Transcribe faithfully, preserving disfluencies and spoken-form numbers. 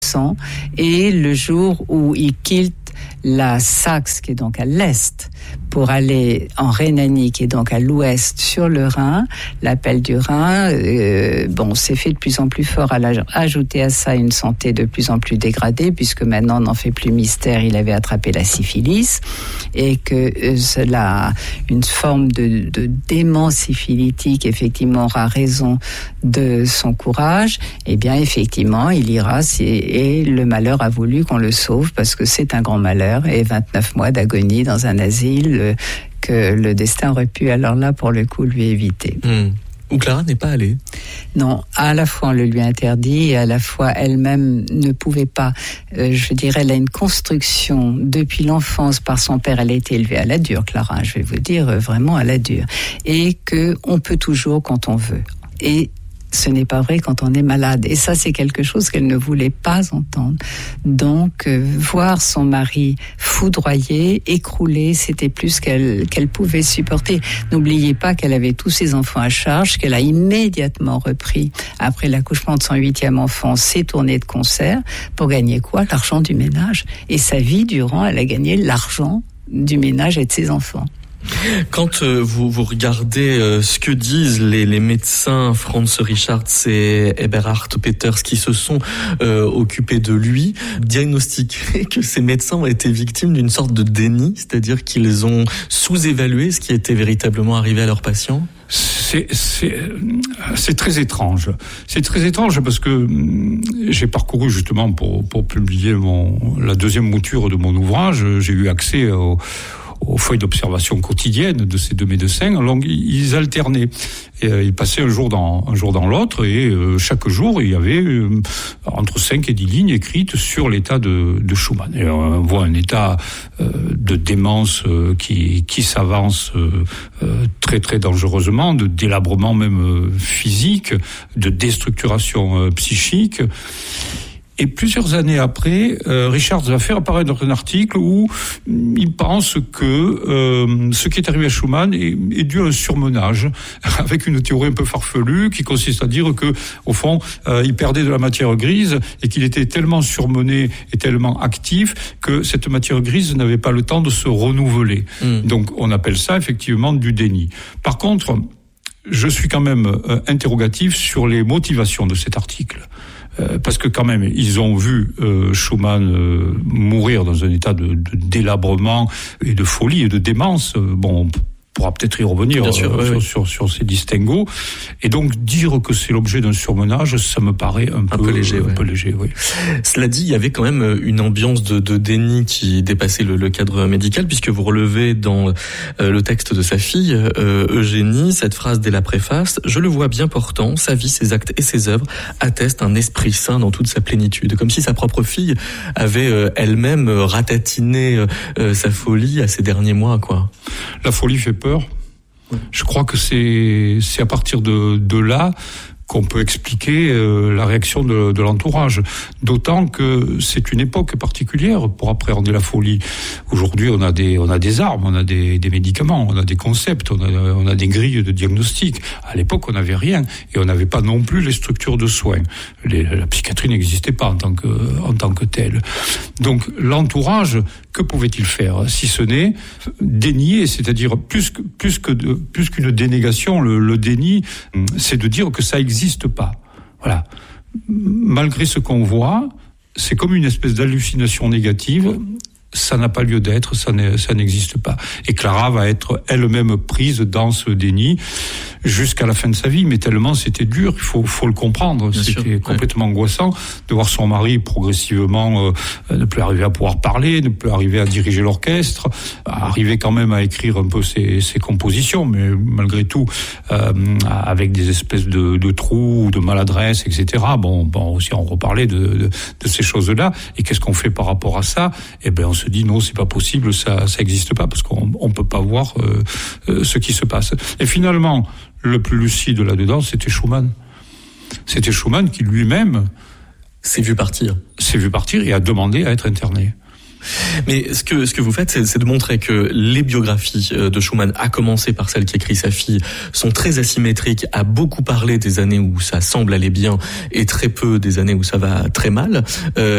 sang, et le jour où il quitte la Saxe, qui est donc à l'est, pour aller en Rhénanie, qui est donc à l'ouest, sur le Rhin. L'appel du Rhin, euh, bon, s'est fait de plus en plus fort. À la, ajouter à ça une santé de plus en plus dégradée, puisque maintenant on n'en fait plus mystère, il avait attrapé la syphilis, et que euh, cela, une forme de, de démence syphilitique, effectivement, aura raison de son courage. Eh bien, effectivement, il ira, et le malheur a voulu qu'on le sauve, parce que c'est un grand malheur, et vingt-neuf mois d'agonie dans un asile que le destin aurait pu alors là pour le coup lui éviter. Mmh. Où Clara n'est pas allée. Non, à la fois on le lui interdit et à la fois elle-même ne pouvait pas. Euh, je dirais, elle a une construction depuis l'enfance par son père. Elle a été élevée à la dure, Clara, je vais vous dire, vraiment à la dure. Et qu'on peut toujours quand on veut. Et ce n'est pas vrai quand on est malade. Et ça, c'est quelque chose qu'elle ne voulait pas entendre. Donc, euh, voir son mari foudroyé, écroulé, c'était plus qu'elle, qu'elle pouvait supporter. N'oubliez pas qu'elle avait tous ses enfants à charge, qu'elle a immédiatement repris, après l'accouchement de son huitième enfant, ses tournées de concert, pour gagner quoi? L'argent du ménage. Et sa vie durant, elle a gagné l'argent du ménage et de ses enfants. Quand euh, vous, vous regardez euh, ce que disent les, les médecins Franz Richards et Eberhard Peters qui se sont euh, occupés de lui, diagnostiquer que ces médecins ont été victimes d'une sorte de déni, c'est-à-dire qu'ils ont sous-évalué ce qui était véritablement arrivé à leurs patients. C'est, c'est, c'est très étrange. C'est très étrange parce que j'ai parcouru justement pour, pour publier mon, la deuxième mouture de mon ouvrage, j'ai eu accès au aux feuilles d'observation quotidiennes de ces deux médecins. Donc, ils alternaient. Et, euh, ils passaient un jour dans, un jour dans l'autre, et euh, chaque jour, il y avait euh, entre cinq et dix lignes écrites sur l'état de, de Schumann. Et on voit un état euh, de démence euh, qui, qui s'avance euh, euh, très très dangereusement, de délabrement même euh, physique, de déstructuration euh, psychique. Et plusieurs années après, euh, Richards va faire apparaître un article où il pense que euh, ce qui est arrivé à Schumann est, est dû à un surmenage, avec une théorie un peu farfelue qui consiste à dire que, au fond, euh, il perdait de la matière grise et qu'il était tellement surmené et tellement actif que cette matière grise n'avait pas le temps de se renouveler. Mmh. Donc, on appelle ça effectivement du déni. Par contre, je suis quand même euh, interrogatif sur les motivations de cet article. Euh, parce que quand même, ils ont vu euh, Schumann euh, mourir dans un état de, de délabrement et de folie et de démence. Euh, bon, on pourra peut-être y revenir Bien sûr, euh, oui, sur, oui. sur, sur ces distinguos. Et donc, dire que c'est l'objet d'un surmenage, ça me paraît un, un peu, peu léger. Un ouais. peu léger, oui. Cela dit, il y avait quand même une ambiance de, de déni qui dépassait le, le cadre médical, puisque vous relevez dans euh, le texte de sa fille, euh, Eugénie, cette phrase dès la préface: « Je le vois bien portant, sa vie, ses actes et ses œuvres attestent un esprit saint dans toute sa plénitude. » Comme si sa propre fille avait euh, elle-même ratatiné euh, sa folie à ces derniers mois, quoi. La folie fait peur. Je crois que c'est, c'est à partir de, de là qu'on peut expliquer euh, la réaction de, de l'entourage. D'autant que c'est une époque particulière pour appréhender la folie. Aujourd'hui, on a des, on a des armes, on a des, des médicaments, on a des concepts, on a, on a des grilles de diagnostic. À l'époque, on n'avait rien et on n'avait pas non plus les structures de soins. Les, la psychiatrie n'existait pas en tant que, en tant que telle. Donc, l'entourage, que pouvait-il faire si ce n'est dénier, c'est-à-dire plus que, plus que de, plus qu'une dénégation, le, le déni, c'est de dire que ça existe. n'existe pas. Voilà. Malgré ce qu'on voit, c'est comme une espèce d'hallucination négative. Ça n'a pas lieu d'être, ça, ça n'existe pas. Et Clara va être elle-même prise dans ce déni jusqu'à la fin de sa vie, mais tellement c'était dur, il faut, faut le comprendre. Bien c'était sûr, complètement ouais. angoissant de voir son mari progressivement euh, ne plus arriver à pouvoir parler, ne plus arriver à diriger l'orchestre, arriver quand même à écrire un peu ses, ses compositions, mais malgré tout, euh, avec des espèces de, de trous, de maladresse, et cetera. Bon, bon aussi on reparlait de, de, de ces choses-là. Et qu'est-ce qu'on fait par rapport à ça? Eh ben, on se dit non, c'est pas possible, ça, ça existe pas, parce qu'on on peut pas voir euh, euh, ce qui se passe. Et finalement, le plus lucide là-dedans, c'était Schumann. C'était Schumann qui lui-même s'est vu partir. S'est vu partir et a demandé à être interné. Mais ce que ce que vous faites, c'est, c'est de montrer que les biographies de Schumann, à commencer par celle qu'écrit sa fille, sont très asymétriques, à beaucoup parler des années où ça semble aller bien et très peu des années où ça va très mal. Euh,